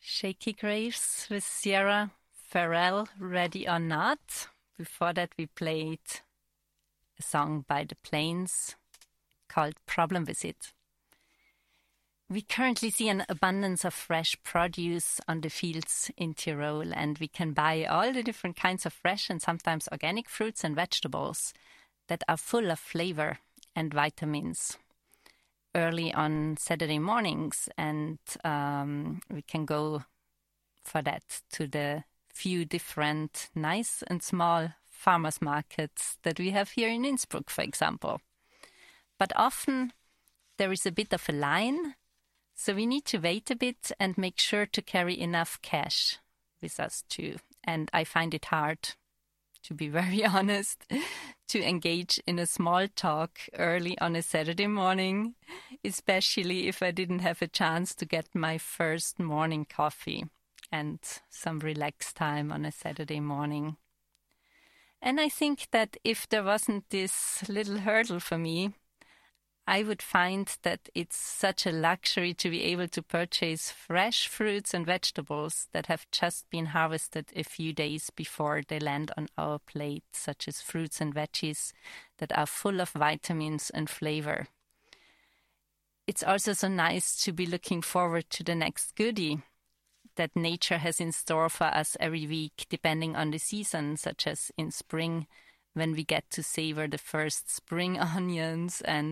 Shaky Graves with Sierra Farrell, Ready or Not. Before that, we played a song by The Plains called Problem With It. We currently see an abundance of fresh produce on the fields in Tyrol, and we can buy all the different kinds of fresh and sometimes organic fruits and vegetables that are full of flavor and vitamins early on Saturday mornings, and we can go for that to the few different nice and small farmers markets that we have here in Innsbruck, for example. But often there is a bit of a line, so we need to wait a bit and make sure to carry enough cash with us too. And I find it hard, to be very honest, to engage in a small talk early on a Saturday morning, especially if I didn't have a chance to get my first morning coffee and some relaxed time on a Saturday morning. And I think that if there wasn't this little hurdle for me, I would find that it's such a luxury to be able to purchase fresh fruits and vegetables that have just been harvested a few days before they land on our plate, such as fruits and veggies that are full of vitamins and flavor. It's also so nice to be looking forward to the next goodie that nature has in store for us every week, depending on the season, such as in spring, when we get to savor the first spring onions and